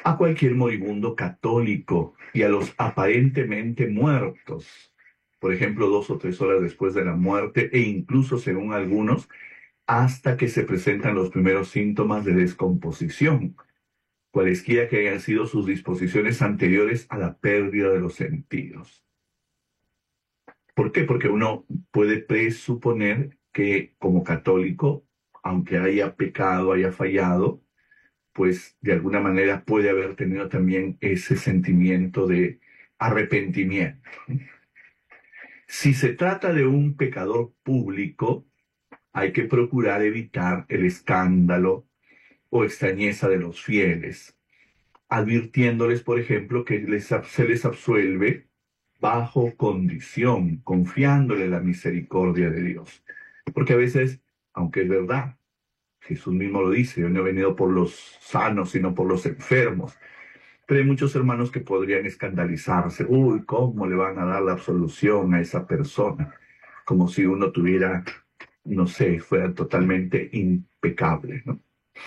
a cualquier moribundo católico y a los aparentemente muertos, por ejemplo, 2 o 3 horas después de la muerte, e incluso, según algunos, hasta que se presentan los primeros síntomas de descomposición, cualesquiera que hayan sido sus disposiciones anteriores a la pérdida de los sentidos. ¿Por qué? Porque uno puede presuponer que como católico, aunque haya pecado, haya fallado, pues de alguna manera puede haber tenido también ese sentimiento de arrepentimiento. Si se trata de un pecador público, hay que procurar evitar el escándalo o extrañeza de los fieles, advirtiéndoles, por ejemplo, que se les absuelve bajo condición, confiándole la misericordia de Dios. Porque a veces, aunque es verdad, Jesús mismo lo dice, yo no he venido por los sanos, sino por los enfermos. Pero hay muchos hermanos que podrían escandalizarse. Uy, ¿cómo le van a dar la absolución a esa persona? Como si uno tuviera, no sé, fuera totalmente impecable, ¿no?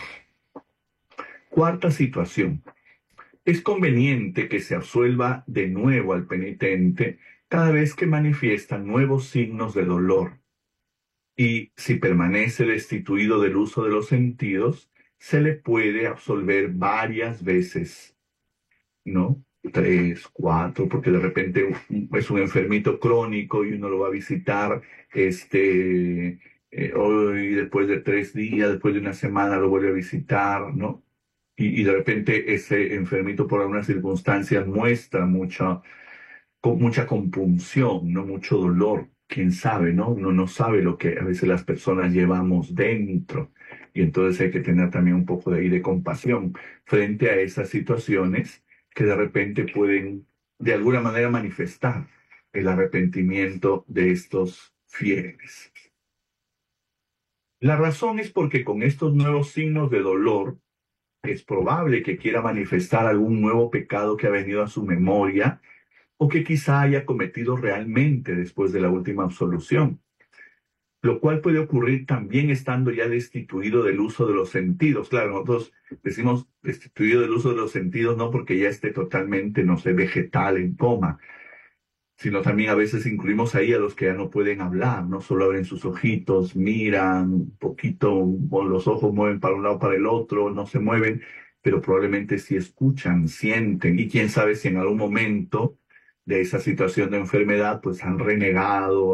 Cuarta situación. Es conveniente que se absuelva de nuevo al penitente cada vez que manifiesta nuevos signos de dolor. Y si permanece destituido del uso de los sentidos, se le puede absolver varias veces, ¿no? 3, 4, porque de repente es un enfermito crónico y uno lo va a visitar, hoy después de 3 días, después de una semana lo vuelve a visitar, ¿no? Y de repente ese enfermito por algunas circunstancias muestra mucha compunción, no mucho dolor. Quién sabe, ¿no? Uno no sabe lo que a veces las personas llevamos dentro. Y entonces hay que tener también un poco de ahí de compasión frente a esas situaciones que de repente pueden de alguna manera manifestar el arrepentimiento de estos fieles. La razón es porque con estos nuevos signos de dolor es probable que quiera manifestar algún nuevo pecado que ha venido a su memoria o que quizá haya cometido realmente después de la última absolución, lo cual puede ocurrir también estando ya destituido del uso de los sentidos. Claro, nosotros decimos destituido del uso de los sentidos no porque ya esté totalmente, no sé, vegetal en coma, sino también a veces incluimos ahí a los que ya no pueden hablar, no solo abren sus ojitos, miran un poquito, o los ojos mueven para un lado, para el otro, no se mueven, pero probablemente sí escuchan, sienten, y quién sabe si en algún momento de esa situación de enfermedad, pues han renegado,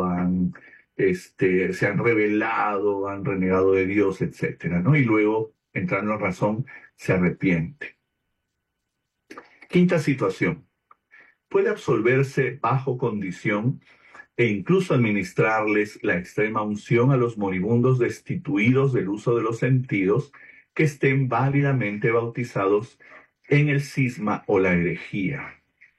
se han rebelado, han renegado de Dios, etcétera, ¿no? Y luego, entrando en razón, se arrepiente. Quinta situación. Puede absolverse bajo condición e incluso administrarles la extrema unción a los moribundos destituidos del uso de los sentidos que estén válidamente bautizados en el cisma o la herejía.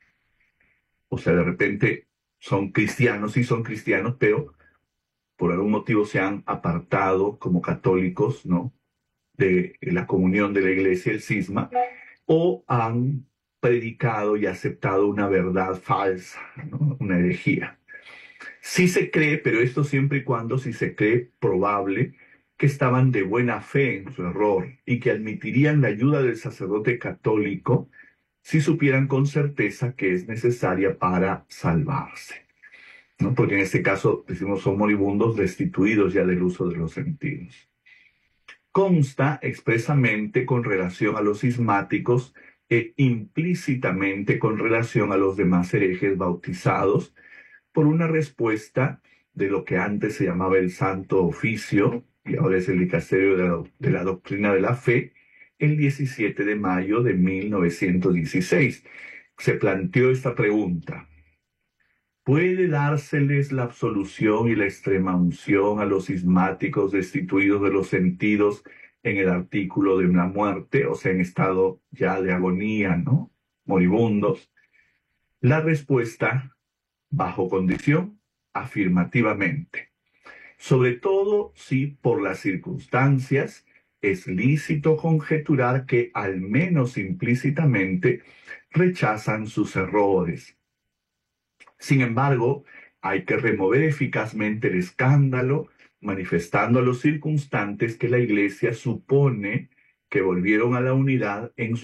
O sea, de repente son cristianos, sí son cristianos, pero por algún motivo se han apartado como católicos, ¿no?, de la comunión de la iglesia, el cisma, o han predicado y aceptado una verdad falsa, ¿no?, una herejía. Sí se cree, pero esto siempre y cuando si se cree probable que estaban de buena fe en su error y que admitirían la ayuda del sacerdote católico si supieran con certeza que es necesaria para salvarse, ¿no? Porque en este caso, decimos, son moribundos destituidos ya del uso de los sentidos. Consta expresamente con relación a los cismáticos e implícitamente con relación a los demás herejes bautizados por una respuesta de lo que antes se llamaba el Santo Oficio y ahora es el Dicasterio de la Doctrina de la Fe, el 17 de mayo de 1916. Se planteó esta pregunta: ¿puede dárseles la absolución y la extrema unción a los cismáticos destituidos de los sentidos en el artículo de la muerte, o sea, en estado ya de agonía, ¿no?, moribundos? La respuesta, bajo condición, afirmativamente. Sobre todo si por las circunstancias es lícito conjeturar que al menos implícitamente rechazan sus errores. Sin embargo, hay que remover eficazmente el escándalo, manifestando a los circunstantes que la Iglesia supone que volvieron a la unidad en